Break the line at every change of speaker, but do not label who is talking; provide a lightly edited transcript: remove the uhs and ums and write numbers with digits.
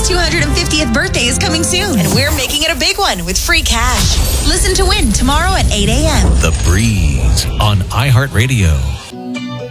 250th birthday is coming soon, and we're making it a big one with free cash. Listen to win tomorrow at 8 a.m.
The Breeze on iHeartRadio.